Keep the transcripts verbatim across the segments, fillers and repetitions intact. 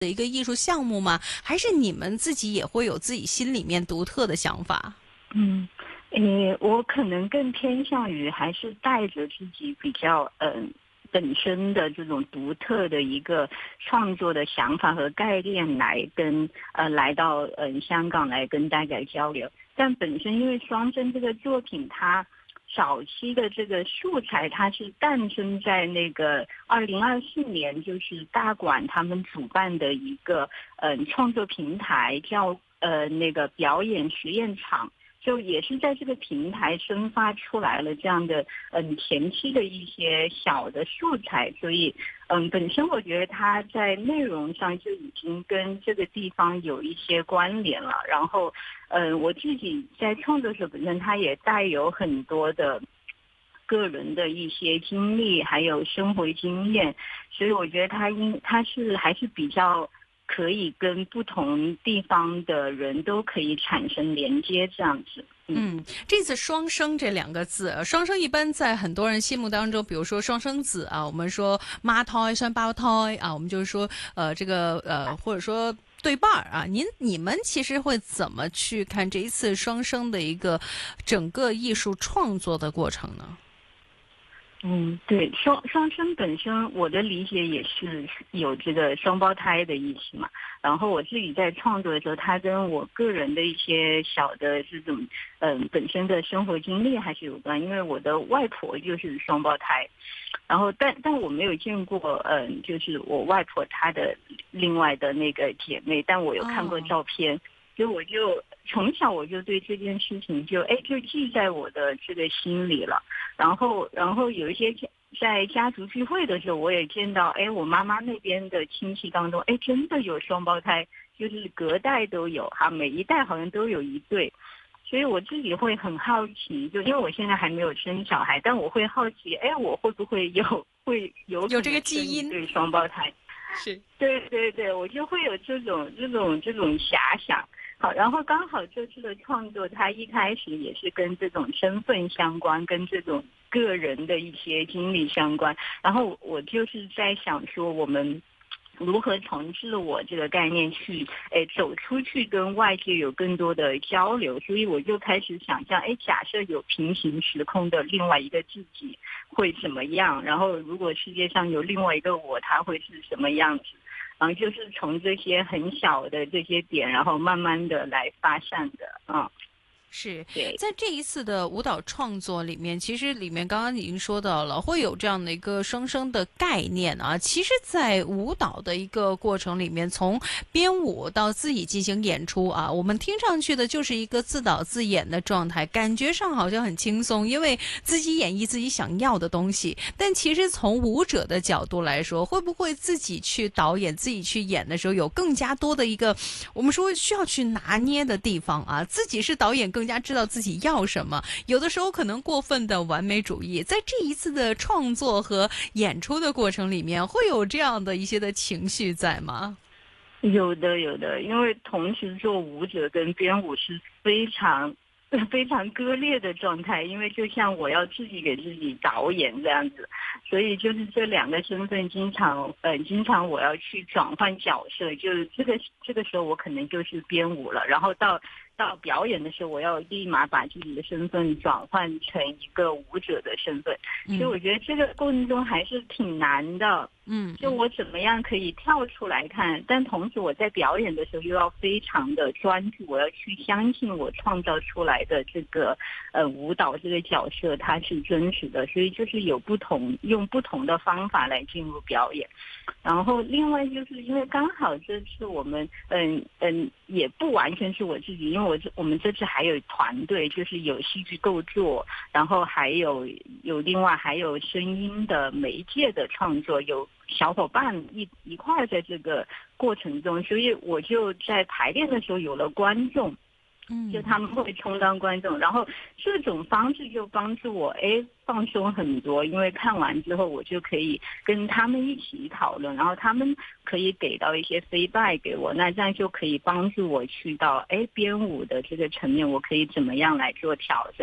的一个艺术项目吗？还是你们自己也会有自己心里面独特的想法？ 嗯，诶，我可能更偏向于还是带着自己比较嗯、呃、本身的这种独特的一个创作的想法和概念来跟呃来到嗯、呃、香港来跟大家交流。但本身因为双生这个作品，它早期的这个素材，它是诞生在那个二零二四年，就是大馆他们主办的一个嗯、呃、创作平台，叫呃那个表演实验场。就也是在这个平台生发出来了这样的嗯前期的一些小的素材，所以嗯本身我觉得它在内容上就已经跟这个地方有一些关联了。然后嗯我自己在创作者本身，它也带有很多的个人的一些经历，还有生活经验，所以我觉得它应它是还是比较可以跟不同地方的人都可以产生连接这样子。嗯嗯，这次双生这两个字，呃双生一般在很多人心目当中，比如说双生子啊，我们说孖胎、双胞胎啊，我们就是说呃这个呃或者说对半儿啊，您你们其实会怎么去看这一次双生的一个整个艺术创作的过程呢？ 嗯，对，双双生本身我的理解也是有这个双胞胎的意思嘛。然后我自己在创作的时候，它跟我个人的一些小的这种嗯本身的生活经历还是有关，因为我的外婆就是双胞胎。然后但但我没有见过嗯就是我外婆她的另外的那个姐妹，但我有看过哦， 照片。所以我就从小我就对这件事情就哎就记在我的这个心里了。然后然后有一些家在家族聚会的时候，我也见到哎我妈妈那边的亲戚当中，哎真的有双胞胎，就是隔代都有哈，每一代好像都有一对。所以我自己会很好奇，就因为我现在还没有生小孩，但我会好奇，哎，我会不会有会有可有这个能生基因。 一对双胞胎？ 是。 对对对，我就会有这种这种这种遐想。好，然后刚好这次的创作，它一开始也是跟这种身份相关，跟这种个人的一些经历相关。然后我就是在想说，我们如何从自我这个概念去，哎，走出去跟外界有更多的交流。所以我就开始想象，哎，假设有平行时空的另外一个自己会怎么样？然后如果世界上有另外一个我，他会是什么样子？然后就是从这些很小的这些点，然后慢慢的来发散的。嗯， 是对。 在这一次的舞蹈创作里面，其实里面刚刚已经说到了，会有这样的一个双生的概念啊。其实，在舞蹈的一个过程里面，从编舞到自己进行演出啊，我们听上去的就是一个自导自演的状态，感觉上好像很轻松，因为自己演绎自己想要的东西。但其实从舞者的角度来说，会不会自己去导演、自己去演的时候，有更加多的一个我们说需要去拿捏的地方啊？自己是导演，更加知道自己要什么。有的时候可能过分的完美主义，在这一次的创作和演出的过程里面，会有这样的一些的情绪在吗？ 有的有的，因为同时做舞者跟编舞是非常非常割裂的状态，因为就像我要自己给自己导演这样子，所以就是这两个身份经常呃经常我要去转换角色，就是这个这个时候我可能就是编舞了，然后到到表演的时候，我要立马把自己的身份转换成一个舞者的身份，所以嗯我觉得这个过程中还是挺难的。 嗯嗯。 就我怎么样可以跳出来看，但同时我在表演的时候又要非常的专注，我要去相信我创造出来的这个呃舞蹈这个角色它是真实的，所以就是有不同用不同的方法来进入表演。然后另外就是因为刚好这次我们嗯嗯也不完全是我自己，因为我这我们这次还有团队，就是有戏剧构作，然后还有有另外还有声音的媒介的创作，有小伙伴一一块儿在这个过程中，所以我就在排练的时候有了观众。就嗯。 他们会充当观众，然后这种方式就帮助我哎放松很多，因为看完之后我就可以跟他们一起讨论，然后他们可以给到一些 feedback 给我，那这样就可以帮助我去到哎编舞的这个层面，我可以怎么样来做调整。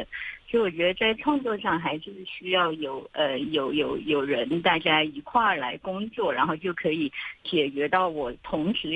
所以我觉得在创作上还是需要有呃有有有人大家一块儿来工作，然后就可以解决到我同时